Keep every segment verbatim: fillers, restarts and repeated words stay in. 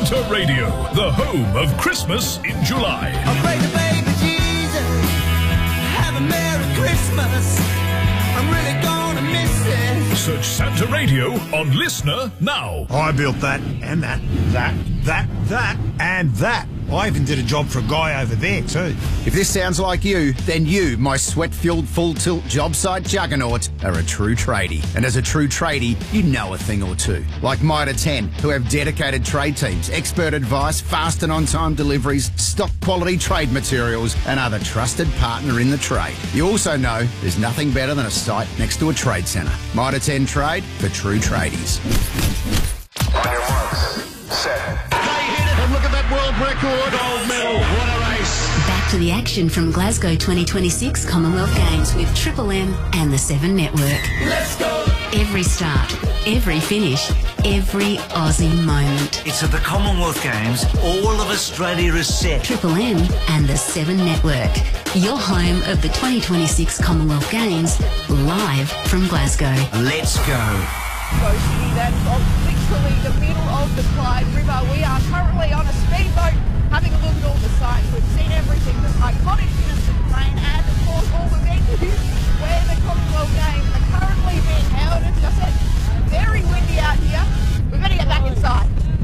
Santa Radio, the home of Christmas in July. I pray to baby Jesus, have a Merry Christmas. I'm really gonna miss it. Search Santa Radio on Listener now. I built that, and that, that, that, that, and that. I even did a job for a guy over there too. If this sounds like you, then you, my sweat-filled full-tilt job site juggernaut, are a true tradie. And as a true tradie, you know a thing or two. Like Mitre ten, who have dedicated trade teams, expert advice, fast and on-time deliveries, stock quality trade materials, and other trusted partner in the trade. You also know there's nothing better than a site next to a trade centre. Mitre ten Trade for true tradies. On your marks, set. Look at that world record. Gold medal. What a race. Back to the action from Glasgow twenty twenty-six Commonwealth Games with Triple M and the Seven Network. Let's go. Every start, every finish, every Aussie moment. It's at the Commonwealth Games. All of Australia is set. Triple M and the Seven Network. Your home of the twenty twenty-six Commonwealth Games, live from Glasgow. Let's go. That's literally the middle of the Clyde River. We are currently on a speedboat having a look at all the sites. We've seen everything, the iconic Finiston Plain, and of course all the venues where the Commonwealth Games are currently being held. As I said, very windy out here. We better get back inside.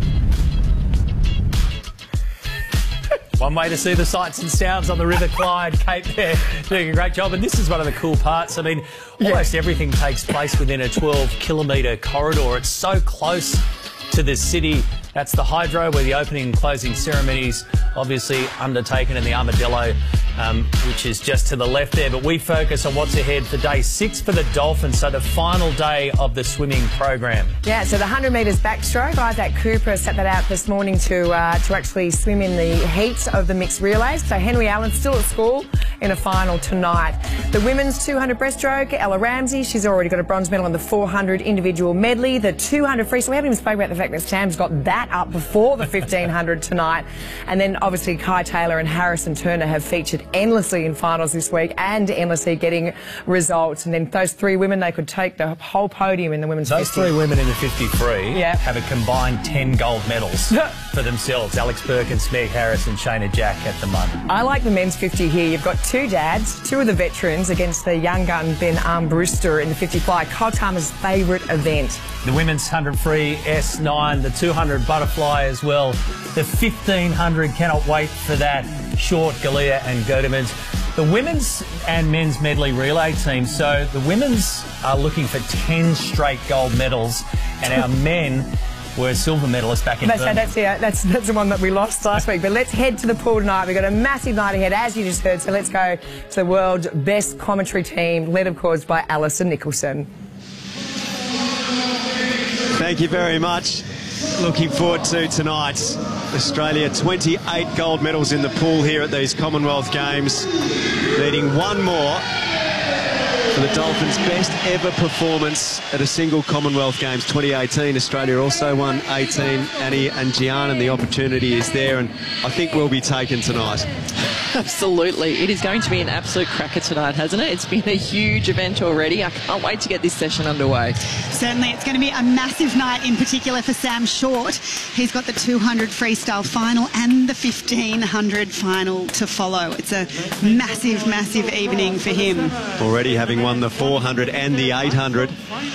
One way to see the sights and sounds on the River Clyde. Kate there doing a great job. And this is one of the cool parts. I mean, almost yeah. everything takes place within a twelve kilometre corridor. It's so close to the city. That's the Hydro, where the opening and closing ceremonies obviously undertaken in the Armadillo, um, which is just to the left there. But we focus on what's ahead for day six for the Dolphins, so the final day of the swimming program. Yeah, so the one hundred metres backstroke, Isaac Cooper set that out this morning to uh, to actually swim in the heat of the mixed relays. So Henry Allen still at school in a final tonight. The women's two hundred breaststroke, Ella Ramsey, she's already got a bronze medal on the four hundred individual medley. The two hundred freestyle, we haven't even spoken about the fact that Sam's got that up before the fifteen hundred tonight. And then obviously Kai Taylor and Harrison Turner have featured endlessly in finals this week and endlessly getting results. And then those three women, they could take the whole podium in the women's Those fifty. three women in the fifty-three yeah. have a combined ten gold medals for themselves. Alex Perkins, Meg Harris and Shayna Jack at the moment. I like the men's fifty here. You've got two dads, two of the veterans against the young gun Ben Armbruster in the fifty fly. Kyle Tarmer's favourite event. The women's one hundred free S nine, the two hundred butterfly as well. The fifteen hundred, cannot wait for that. Short, Galea and Godemans. The women's and men's medley relay team. So the women's are looking for ten straight gold medals, and our men were silver medalists back in That's, Birmingham. that's, yeah, that's, that's the one that we lost last week. But let's head to the pool tonight. We've got a massive night ahead, as you just heard. So let's go to the world's best commentary team, led, of course, by Alison Nicholson. Thank you very much. Looking forward to tonight. Australia, twenty-eight gold medals in the pool here at these Commonwealth Games. Needing one more for the Dolphins' best ever performance at a single Commonwealth Games. twenty eighteen, Australia also won eighteen. Annie and Gian, and the opportunity is there, and I think will be taken tonight. Absolutely. It is going to be an absolute cracker tonight, hasn't it? It's been a huge event already. I can't wait to get this session underway. Certainly, it's going to be a massive night, in particular for Sam Short. He's got the two hundred freestyle final and the fifteen hundred final to follow. It's a massive, massive evening for him. Already having won the four hundred and the eight hundred.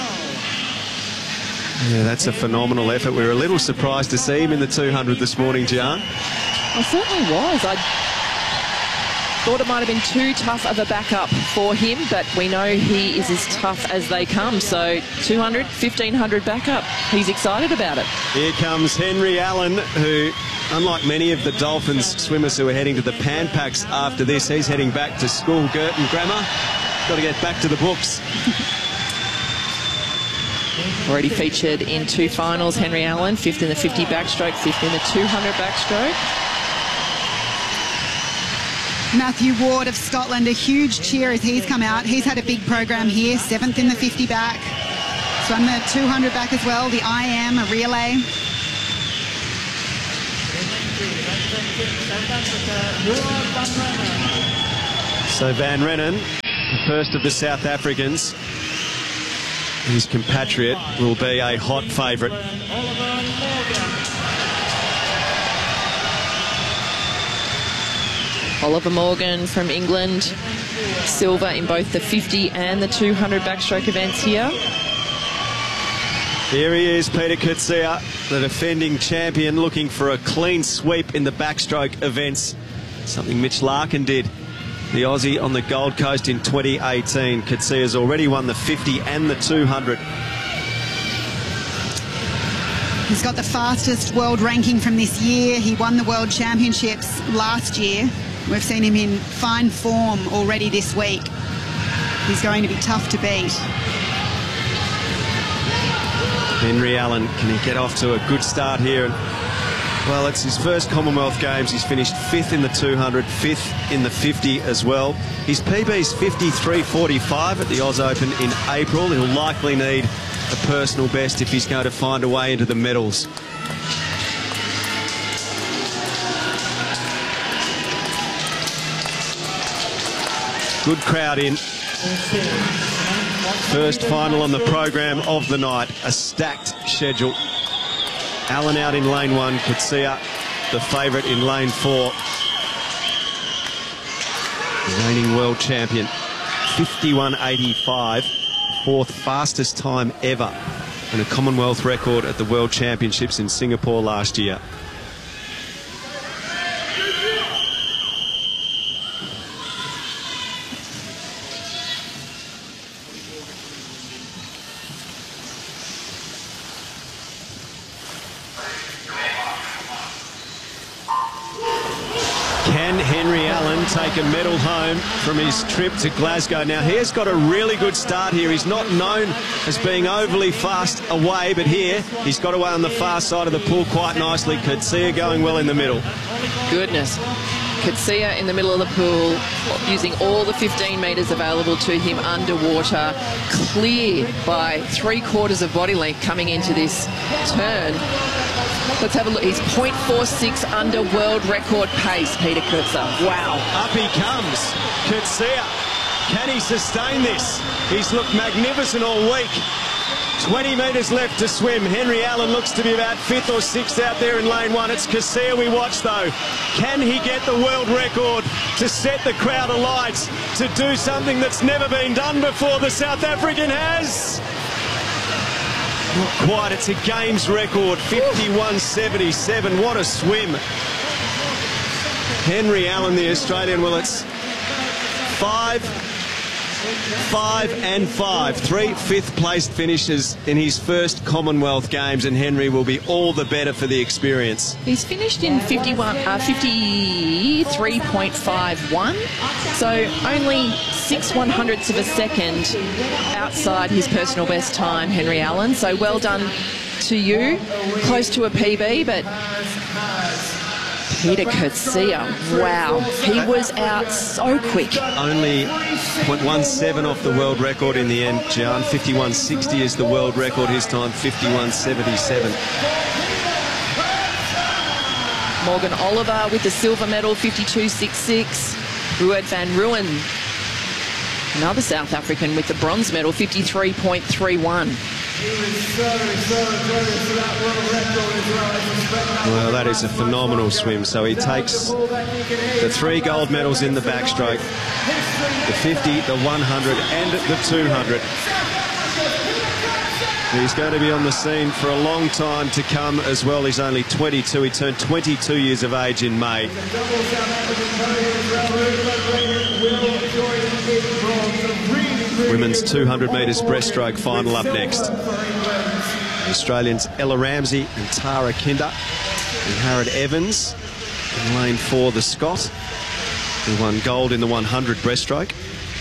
Yeah, that's a phenomenal effort. We were a little surprised to see him in the two hundred this morning, Gian. I certainly was. I thought it might have been too tough of a backup for him, but we know he is as tough as they come. So two hundred, fifteen hundred backup. He's excited about it. Here comes Henry Allen, who, unlike many of the Dolphins swimmers who are heading to the Pan Pacs after this, he's heading back to school, Girton Grammar. Got to get back to the books. Already featured in two finals, Henry Allen, fifth in the fifty backstroke, fifth in the two hundred backstroke. Matthew Ward of Scotland, a huge cheer as he's come out. He's had a big program here, seventh in the fifty back. Swam the two hundred back as well, the I am, a relay. So Van Rennen, the first of the South Africans, his compatriot, will be a hot favourite. Oliver Morgan from England, silver in both the fifty and the two hundred backstroke events here. Here he is, Peter Coetzee, the defending champion, looking for a clean sweep in the backstroke events, something Mitch Larkin did, the Aussie on the Gold Coast in twenty eighteen. Coetzee has already won the fifty and the two hundred. He's got the fastest world ranking from this year. He won the World Championships last year. We've seen him in fine form already this week. He's going to be tough to beat. Henry Allen, can he get off to a good start here? And, well, it's his first Commonwealth Games. He's finished fifth in the two hundred, fifth in the fifty as well. His P B's fifty-three forty-five at the Oz Open in April. He'll likely need a personal best if he's going to find a way into the medals. Good crowd in. First final on the program of the night. A stacked schedule. Allen out in lane one. Coetzee, the favourite, in lane four. Reigning world champion. fifty-one eighty-five. Fourth fastest time ever. And a Commonwealth record at the World Championships in Singapore last year. Can Henry Allen take a medal home from his trip to Glasgow? Now, he has got a really good start here. He's not known as being overly fast away, but here he's got away on the far side of the pool quite nicely. Coetzee going well in the middle. Goodness. Coetzee in the middle of the pool, using all the fifteen metres available to him underwater, clear by three quarters of body length coming into this turn. Let's have a look. He's point four six under world record pace, Peter Coetzee. Wow. Up he comes. Coetzee. Can he sustain this? He's looked magnificent all week. twenty metres left to swim. Henry Allen looks to be about fifth or sixth out there in lane one. It's Coetzee we watch, though. Can he get the world record to set the crowd alight, to do something that's never been done before? The South African has. Not quite. It's a games record, fifty-one seventy-seven. What a swim. Henry Allen, the Australian. Well, it's five, five and five. Three fifth-placed finishes in his first Commonwealth Games, and Henry will be all the better for the experience. He's finished in fifty-one, uh, fifty-three point five one, so only six one hundredths of a second outside his personal best time, Henry Allen. So well done to you. Close to a P B, but Peter Coetzee, wow, he was out so quick. Only point one seven off the world record in the end, John. fifty-one sixty is the world record, his time fifty-one seventy-seven. Morgan Oliver with the silver medal, fifty-two sixty-six. Ruud van Rooyen, another South African, with the bronze medal, fifty-three point three one. Well, that is a phenomenal swim. So he takes the three gold medals in the backstroke, the fifty, the one hundred and the two hundred. He's going to be on the scene for a long time to come as well. He's only twenty-two. He turned twenty-two years of age in May. Women's two hundred metres breaststroke final up next. The Australians Ella Ramsey and Tara Kinder and Harrod Evans in lane four, the Scot, who won gold in the one hundred breaststroke.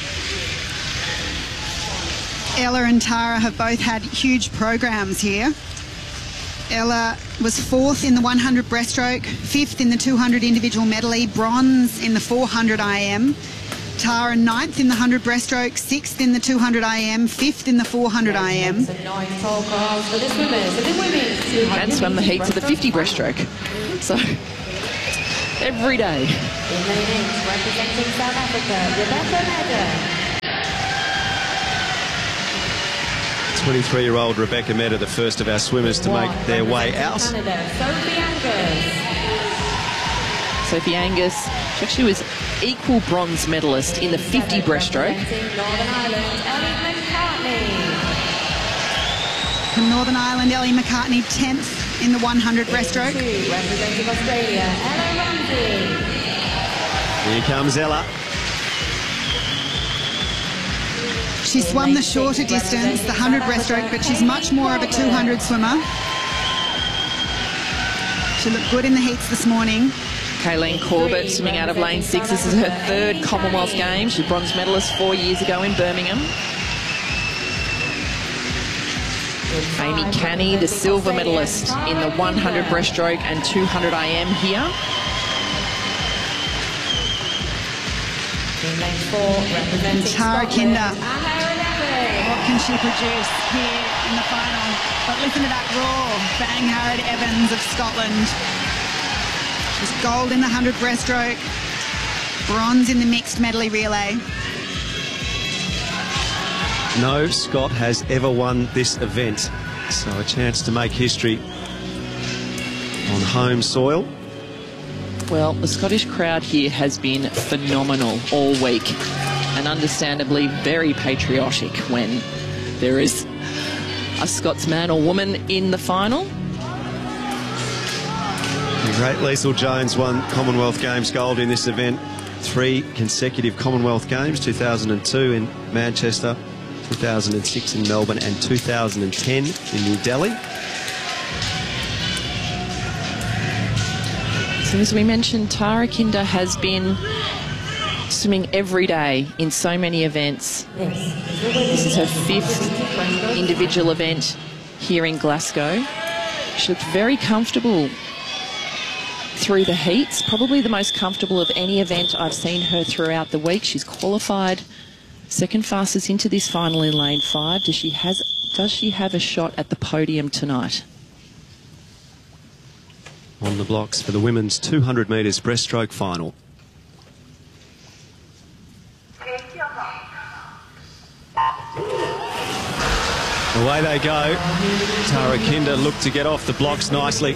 Ella and Tara have both had huge programs here. Ella was fourth in the one hundred breaststroke, fifth in the two hundred individual medley, bronze in the four hundred I M. Tara ninth in the one hundred breaststroke, sixth in the two hundred I M, fifth in the four hundred I M. And swam the heats of the fifty breaststroke. So, every day. Representing South Africa, Rebecca Meda. twenty-three-year-old Rebecca Meda, the first of our swimmers to make their way out. Canada, Sophie Angus. Sophie Angus, she actually was equal bronze medalist in the fifty breaststroke. Northern Ireland, Ellie McCartney. From Northern Ireland, Ellie McCartney, tenth in the one hundred breaststroke. Representing Australia, Ella Ramsey. Here comes Ella. She swum the shorter distance, the one hundred breaststroke, but she's much more of a two hundred swimmer. She looked good in the heats this morning. Kayleen Corbett swimming out of lane six. This is her third Commonwealth Games. She was bronze medalist four years ago in Birmingham. Amy Canny, the silver medalist in the one hundred breaststroke and two hundred I M here. And Tara Kinder. What can she produce here in the final? But listen to that roar. Bang Harrod Evans of Scotland. She's gold in the one hundred breaststroke, bronze in the mixed medley relay. No Scot has ever won this event, so a chance to make history on home soil. Well, the Scottish crowd here has been phenomenal all week, and understandably very patriotic when there is a Scotsman or woman in the final. The great Liesl Jones won Commonwealth Games gold in this event. Three consecutive Commonwealth Games, two thousand two in Manchester, two thousand six in Melbourne and two thousand ten in New Delhi. So as we mentioned, Tara Kinder has been swimming every day in so many events. This is her fifth individual event here in Glasgow. She looked very comfortable through the heats, probably the most comfortable of any event I've seen her throughout the week. She's qualified second fastest into this final in lane five. Does she has does she have a shot at the podium tonight? On the blocks for the women's two hundred metres breaststroke final. Away they go. Tara Kinder looked to get off the blocks nicely,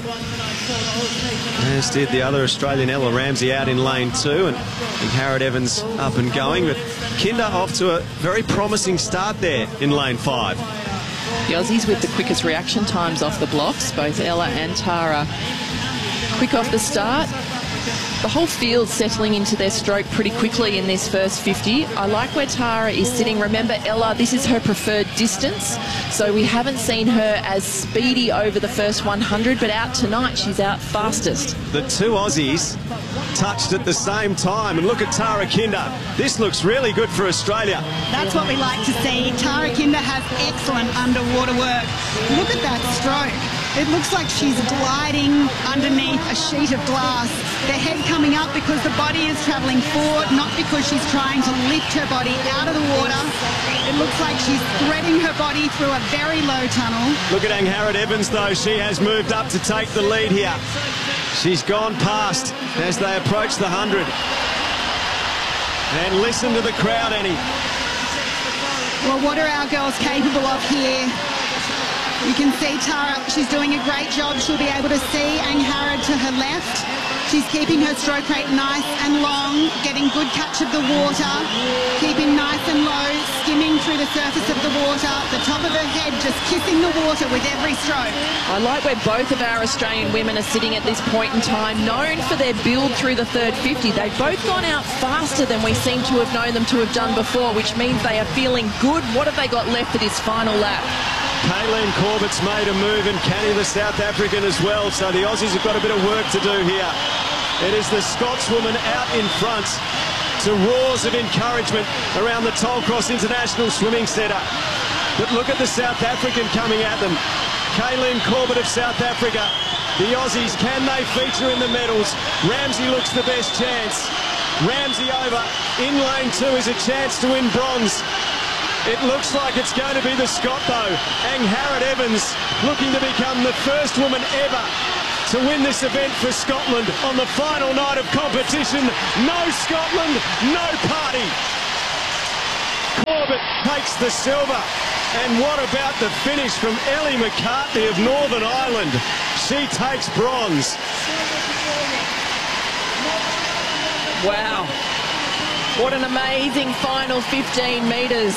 as did the other Australian, Ella Ramsey, out in lane two, and, and Harrod Evans up and going. But Kinder off to a very promising start there in lane five. The Aussies with the quickest reaction times off the blocks, both Ella and Tara quick off the start. The whole field settling into their stroke pretty quickly in this first fifty. I like where Tara is sitting. Remember, Ella, this is her preferred distance, so we haven't seen her as speedy over the first one hundred, but out tonight she's out fastest. The two Aussies touched at the same time, and look at Tara Kinder. This looks really good for Australia. That's what we like to see. Tara Kinder has excellent underwater work. Look at that stroke. It looks like she's gliding underneath a sheet of glass. The head coming up because the body is travelling forward, not because she's trying to lift her body out of the water. It looks like she's threading her body through a very low tunnel. Look at Harrod Evans, though. She has moved up to take the lead here. She's gone past as they approach the one hundred. And listen to the crowd, Annie. Well, what are our girls capable of here? You can see Tara, she's doing a great job. She'll be able to see Ang Harrod to her left. She's keeping her stroke rate nice and long, getting good catch of the water, keeping nice and low, skimming through the surface of the water, the top of her head just kissing the water with every stroke. I like where both of our Australian women are sitting at this point in time, known for their build through the third fifty. They've both gone out faster than we seem to have known them to have done before, which means they are feeling good. What have they got left for this final lap? Kayleen Corbett's made a move, and Canny, the South African, as well. So the Aussies have got a bit of work to do here. It is the Scotswoman out in front to roars of encouragement around the Tollcross International Swimming Centre. But look at the South African coming at them. Kayleen Corbett of South Africa. The Aussies, can they feature in the medals? Ramsey looks the best chance. Ramsey over. In lane two is a chance to win bronze. It looks like it's going to be the Scot, though. Ang Harrod Evans looking to become the first woman ever to win this event for Scotland on the final night of competition. No Scotland, no party. Corbett takes the silver. And what about the finish from Ellie McCartney of Northern Ireland? She takes bronze. Wow. What an amazing final fifteen metres.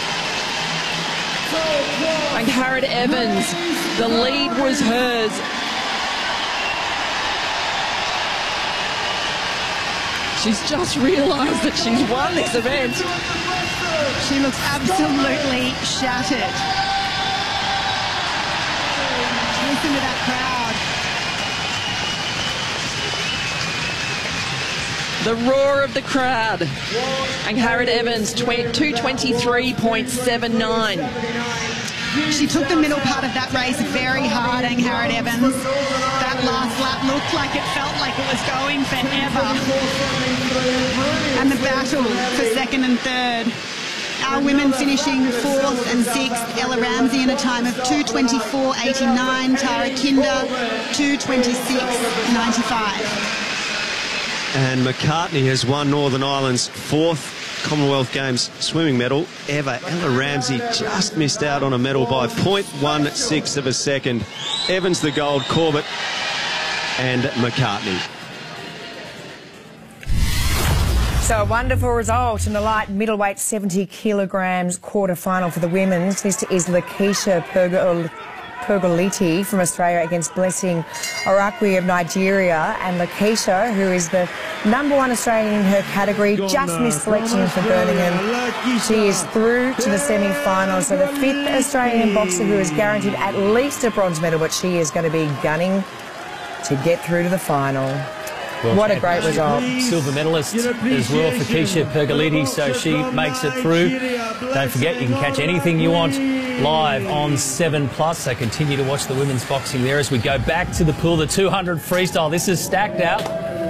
And Harriet Evans, the lead was hers. She's just realised that she's won this event. She looks absolutely shattered. Listen to that crowd. The roar of the crowd. And Harriet Evans, two twenty-three point seven nine. She took the middle part of that race very hard, and Harriet Evans. That last lap looked like it felt like it was going forever. And the battle for second and third. Our women finishing fourth and sixth. Ella Ramsey in a time of two twenty-four eighty-nine. Tara Kinder, two twenty-six ninety-five. And McCartney has won Northern Ireland's fourth Commonwealth Games swimming medal ever. Ella Ramsey just missed out on a medal by zero point one six of a second. Evans the gold, Corbett and McCartney. So a wonderful result in the light middleweight seventy kilograms quarter final for the women's. This is Lakeisha Pergol Pergoliti from Australia against Blessing Orakwe of Nigeria. And Lakeisha, who is the number one Australian in her category, just missed selection for Birmingham. She is through to the semi-final. So the fifth Australian boxer who is guaranteed at least a bronze medal, but she is going to be gunning to get through to the final. Well, what a great result. Silver medalist as well for Keisha Pergoliti, so she makes it through. Don't forget, you can catch anything you want live on seven plus, so continue to watch the women's boxing there as we go back to the pool, the two hundred freestyle. This is stacked out.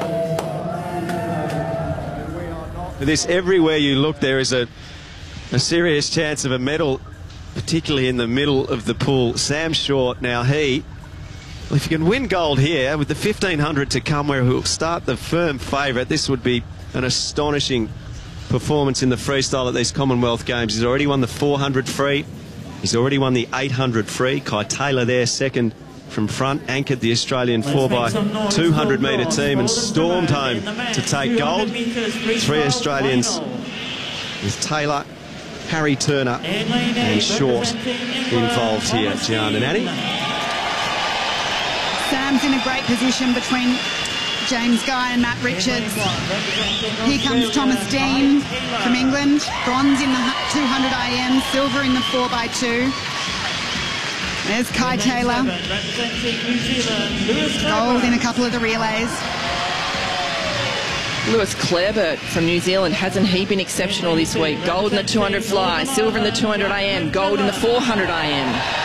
This, everywhere you look, there is a, a serious chance of a medal, particularly in the middle of the pool. Sam Short, now he... Well, if you can win gold here, with the fifteen hundred to come, where he'll start the firm favourite, this would be an astonishing performance in the freestyle at these Commonwealth Games. He's already won the four hundred free. He's already won the eight hundred free. Kai Taylor there, second from front, anchored the Australian four by two hundred metre team and stormed home to take gold. Three Australians with Taylor, Harry Turner and Short involved here. Gian and Annie. Sam's in a great position between James Guy and Matt Richards. Here comes Thomas Dean from England. Bronze in the two hundred I M, silver in the four by two. There's Kai Taylor. Gold in a couple of the relays. Lewis Clareburt from New Zealand, hasn't he been exceptional this week? Gold in the two hundred fly, silver in the two hundred I M, gold in the four hundred I M.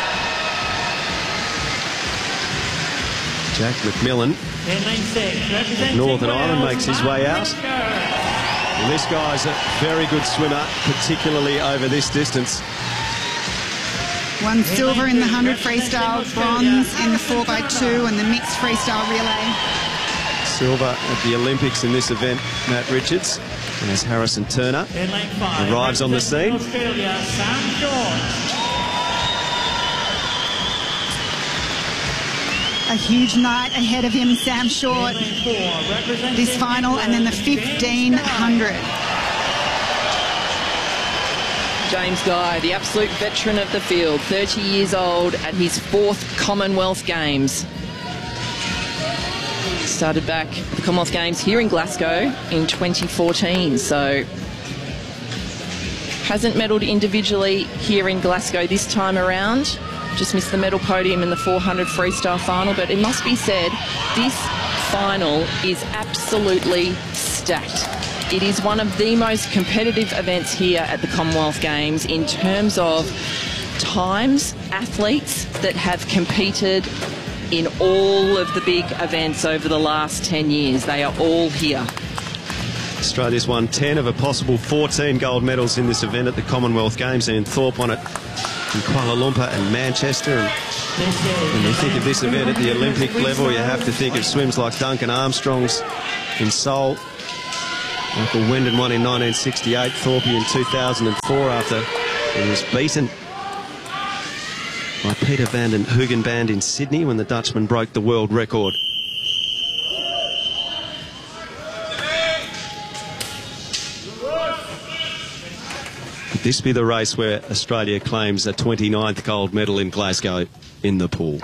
Jack McMillan of Northern Ireland makes his way out. And this guy's a very good swimmer, particularly over this distance. Won silver in the one hundred freestyle, bronze in the four by two and the mixed freestyle relay. Silver at the Olympics in this event, Matt Richards. And as Harrison Turner arrives on the scene. A huge night ahead of him, Sam Short. This final and then the fifteen hundred. James Guy, the absolute veteran of the field, thirty years old at his fourth Commonwealth Games. Started back at the Commonwealth Games here in Glasgow in twenty fourteen, so hasn't medalled individually here in Glasgow this time around. Just missed the medal podium in the four hundred freestyle final, but it must be said, this final is absolutely stacked. It is one of the most competitive events here at the Commonwealth Games in terms of times, athletes that have competed in all of the big events over the last ten years. They are all here. Australia's won ten of a possible fourteen gold medals in this event at the Commonwealth Games, and Thorpe won it in Kuala Lumpur and Manchester. And when you think of this event at the Olympic level, you have to think of swims like Duncan Armstrong's in Seoul. Michael Wendon won in nineteen sixty-eight, Thorpe in two thousand four after he was beaten by Peter van den Hoogenband in Sydney when the Dutchman broke the world record. Could this be the race where Australia claims a twenty-ninth gold medal in Glasgow in the pool?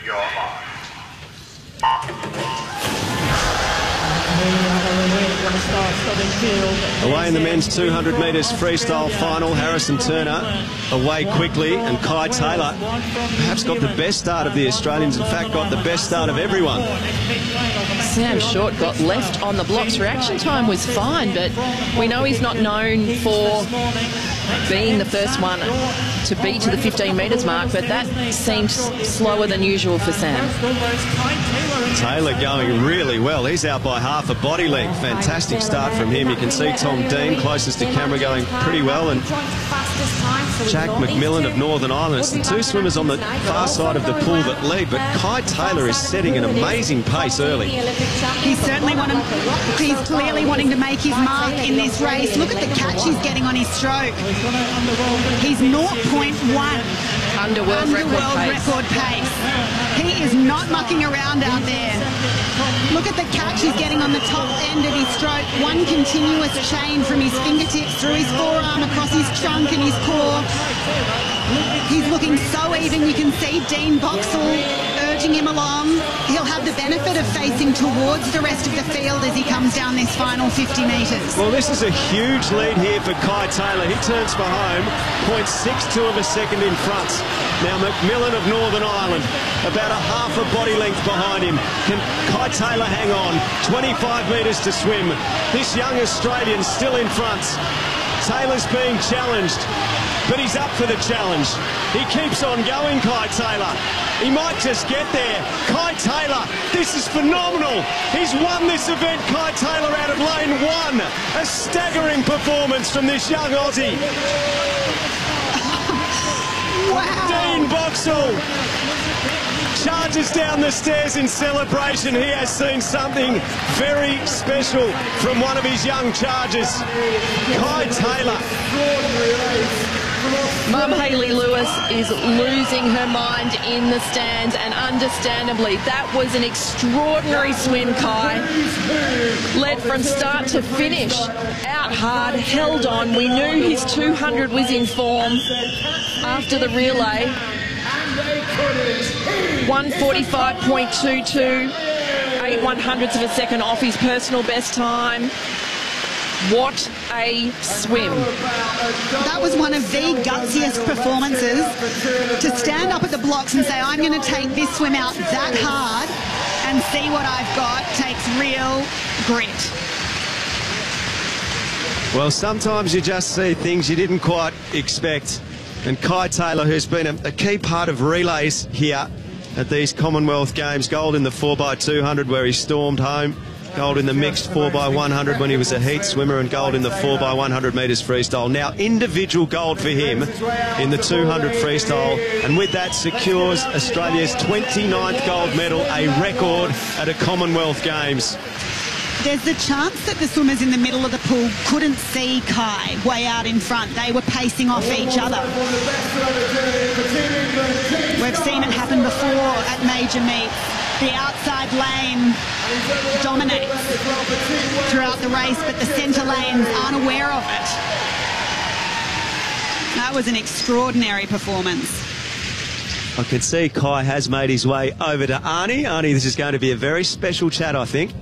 Away in the men's two hundred metres freestyle final, Harrison Turner away quickly, and Kai Taylor perhaps got the best start of the Australians, in fact got the best start of everyone. Sam Short got left on the blocks. Reaction time was fine, but we know he's not known for being the first one to be to the fifteen metres mark, but that seemed slower than usual for Sam. Taylor going really well. He's out by half a body length. Fantastic start from him. You can see Tom Dean closest to camera going pretty well, and Jack McMillan of Northern Ireland. It's the two swimmers on the far side of the pool that lead, but Kai Taylor is setting an amazing pace early. He's certainly wanting, he's clearly wanting to make his mark in this race. Look at the catch he's getting on his stroke. He's zero point one under world, under record, world pace. record pace. He is not mucking around out there. Look at the catch he's getting on the top end of his stroke. One continuous chain from his fingertips through his forearm, across his trunk and his core. He's looking so even. You can see Dean Boxall urging him along. He'll have the benefit of facing towards the rest of the field as he comes down this final fifty metres. Well, this is a huge lead here for Kai Taylor. He turns for home, zero point six two of a second in front. Now McMillan of Northern Ireland, about a half a body length behind him. Can Kai Taylor hang on? twenty-five metres to swim. This young Australian still in front. Taylor's being challenged, but he's up for the challenge. He keeps on going, Kai Taylor. He might just get there. Kai Taylor, this is phenomenal. He's won this event, Kai Taylor, out of lane one. A staggering performance from this young Aussie. Wow. Dean Boxall charges down the stairs in celebration. He has seen something very special from one of his young chargers. Kai Taylor. Mum Hayley Lewis is losing her mind in the stands, and understandably. That was an extraordinary swim, Kai. Led from start to finish. Out hard, held on. We knew his two hundred was in form after the relay. one forty-five point two two, eight one hundredths of a second off his personal best time. What a swim. That was one of the gutsiest performances, to stand up at the blocks and say, I'm going to take this swim out that hard and see what I've got, takes real grit. Well, sometimes you just see things you didn't quite expect. And Kai Taylor, who's been a, a key part of relays here at these Commonwealth Games, gold in the four by two hundred where he stormed home, gold in the mixed four by one hundred when he was a heat swimmer, and gold in the four by one hundred metres freestyle. Now individual gold for him in the two hundred freestyle, and with that secures Australia's twenty-ninth gold medal, a record at a Commonwealth Games. There's the chance that the swimmers in the middle of the pool couldn't see Kai way out in front. They were pacing off each other. We've seen it happen before at major meets. The outside lane dominates throughout the race, but the centre lanes aren't aware of it. That was an extraordinary performance. I can see Kai has made his way over to Arnie. Arnie, this is going to be a very special chat, I think.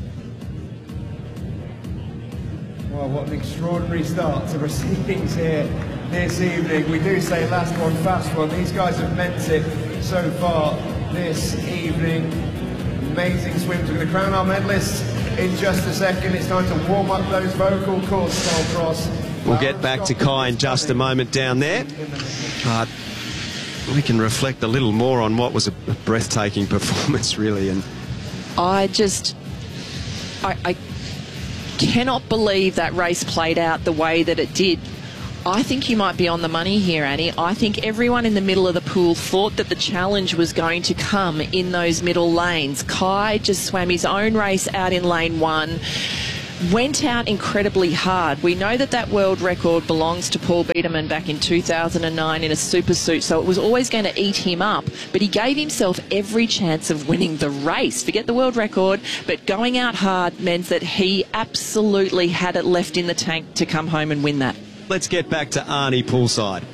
Well, what an extraordinary start to proceedings here this evening. We do say last one, fast one. These guys have meant it so far this evening. Amazing swims. We're going to crown our medalists in just a second. It's time to warm up those vocal cords, Skull Cross. We'll get back to Kai in just a moment down there. Uh, we can reflect a little more on what was a breathtaking performance, really. And I just... I... I cannot believe that race played out the way that it did. I think you might be on the money here, Annie. I think everyone in the middle of the pool thought that the challenge was going to come in those middle lanes. Kai just swam his own race out in lane one, went out incredibly hard. We know that that world record belongs to Paul Biederman back in two thousand nine in a super suit, so it was always going to eat him up. But he gave himself every chance of winning the race. Forget the world record, but going out hard meant that he absolutely had it left in the tank to come home and win that. let's get back to Arnie poolside.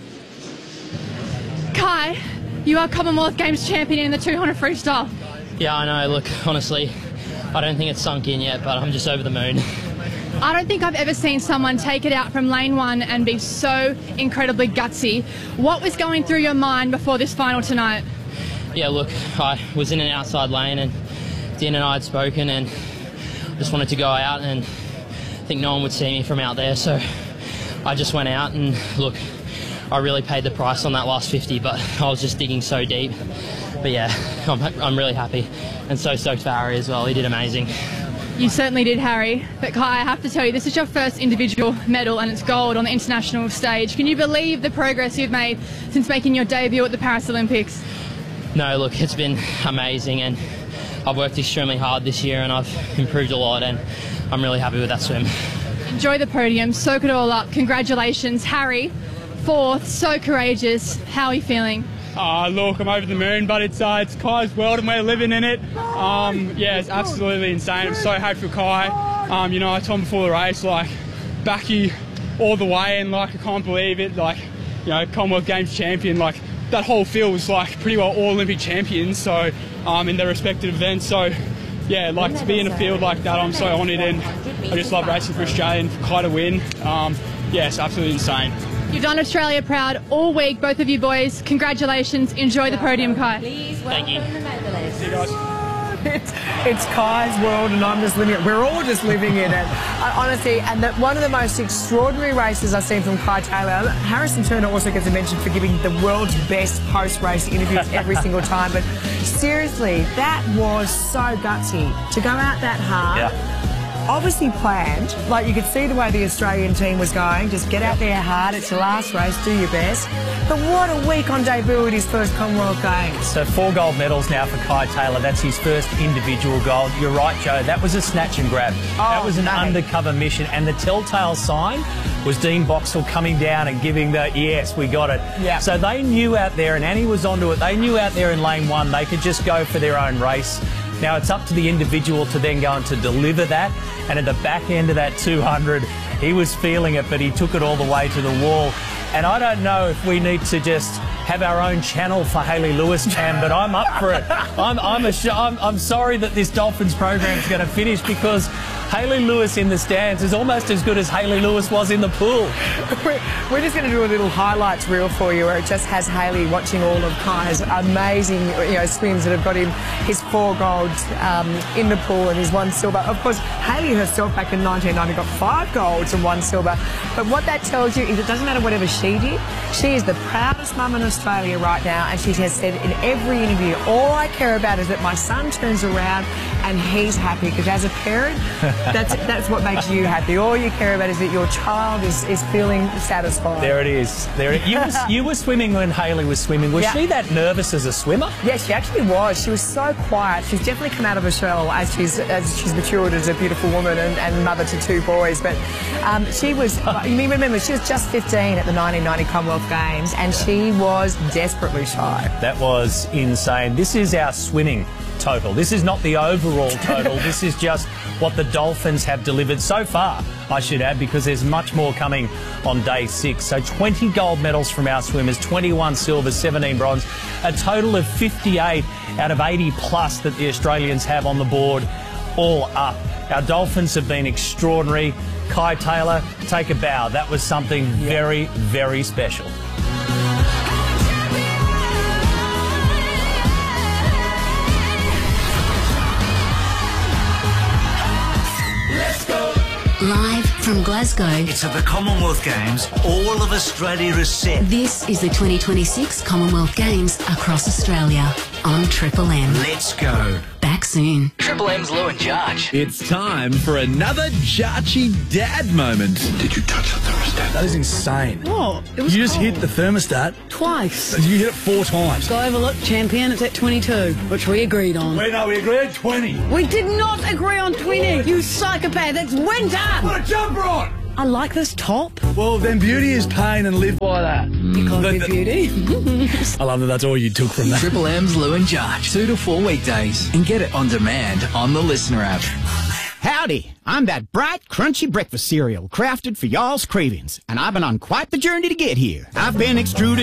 Kai, you are Commonwealth Games champion in the two hundred freestyle. Yeah, I know. Look, honestly, I don't think it's sunk in yet, but I'm just over the moon. I don't think I've ever seen someone take it out from lane one and be so incredibly gutsy. What was going through your mind before this final tonight? Yeah, look, I was in an outside lane and Dean and I had spoken and just wanted to go out, and I think no one would see me from out there, so I just went out and look, I really paid the price on that last fifty, but I was just digging so deep. But yeah, I'm, I'm really happy and so stoked for Harry as well. He did amazing. You certainly did, Harry. But Kai, I have to tell you, this is your first individual medal and it's gold on the international stage. Can you believe the progress you've made since making your debut at the Paris Olympics? No, look, it's been amazing and I've worked extremely hard this year and I've improved a lot and I'm really happy with that swim. Enjoy the podium, soak it all up. Congratulations. Harry, fourth, so courageous. How are you feeling? Uh, look, I'm over the moon, but it's uh, it's Kai's world and we're living in it. Um, yeah, it's absolutely insane. I'm so happy for Kai. Um, you know, I told him before the race, like, backy all the way, and like, I can't believe it. Like, you know, Commonwealth Games champion, like, that whole field was like pretty well all Olympic champions, so um, in their respective events. So, yeah, like, to be in a field like that, I'm so honoured, and I just love racing for Australia and for Kai to win. Um, yeah, it's absolutely insane. You've done Australia proud all week, both of you boys. Congratulations. Enjoy the podium, Kai. Thank you. See you guys. It's, it's Kai's world and I'm just living it. We're all just living in it. Uh, honestly, and that one of the most extraordinary races I've seen from Kai Taylor. Harrison Turner also gets a mention for giving the world's best post-race interviews every single time. But seriously, that was so gutsy to go out that hard. Yeah. Obviously planned. Like, you could see the way the Australian team was going. Just get out there hard. It's your last race. Do your best. But what a week on debut at his first Commonwealth Games. So four gold medals now for Kai Taylor. That's his first individual gold. You're right, Joe. That was a snatch and grab. Oh, that was an mate. undercover mission. And the telltale sign was Dean Boxall coming down and giving the, yes, we got it. Yeah. So they knew out there, and Annie was onto it, they knew out there in lane one they could just go for their own race. Now it's up to the individual to then go and to deliver that. And at the back end of that two hundred, he was feeling it, but he took it all the way to the wall. And I don't know if we need to just have our own channel for Hayley Lewis, Cam, but I'm up for it. I'm, I'm, a sh I'm, I'm sorry that this Dolphins program is going to finish, because Hayley Lewis in the stands is almost as good as Hayley Lewis was in the pool. We're, we're just going to do a little highlights reel for you where it just has Hayley watching all of Kai's amazing, you know, swims that have got him his four golds um, in the pool and his one silver. Of course, Hayley herself back in nineteen ninety got five golds and one silver. But what that tells you is it doesn't matter whatever she did. She is the proudest mum in Australia right now, and she has said in every interview, all I care about is that my son turns around and he's happy, because as a parent, That's that's what makes you happy. All you care about is that your child is, is feeling satisfied. There it is. There it, you, was, you were swimming when Hayley was swimming. Was yeah. she that nervous as a swimmer? Yes, she actually was. She was so quiet. She's definitely come out of her shell as she's as she's matured as a beautiful woman and, and mother to two boys. But um, she was, you mean, remember, she was just fifteen at the nineteen ninety Commonwealth Games, and she was desperately shy. That was insane. This is our swimming total. This is not the overall total. This is just what the Dolphins have delivered so far, I should add, because there's much more coming on day six. So twenty gold medals from our swimmers, twenty-one silvers, seventeen bronze, a total of fifty-eight out of eighty plus that the Australians have on the board, all up. Our Dolphins have been extraordinary. Kai Taylor, take a bow. That was something very, very special. Live from Glasgow. It's at the Commonwealth Games. All of Australia is set. This is the twenty twenty-six Commonwealth Games across Australia on Triple M. Let's go. Back soon. Triple M's Lou and Jarch. It's time for another Jarchy dad moment. Did you touch the thermostat? That is insane. Oh, it was You just cold. hit the thermostat. Twice. You hit it four times. Go over, look, champion, it's at twenty-two, which we agreed on. Wait, no, we agreed twenty. We did not agree on twenty, you psychopath. It's winter. Put a jumper on. I like this top. Well, then beauty is pain and live by that. You can't The- be the- beauty. I love that that's all you took from that. Triple M's Lou and Jarch. Two to four weekdays. And get it on demand on the Listener app. Howdy, I'm that bright, crunchy breakfast cereal crafted for y'all's cravings, and I've been on quite the journey to get here. I've been extruded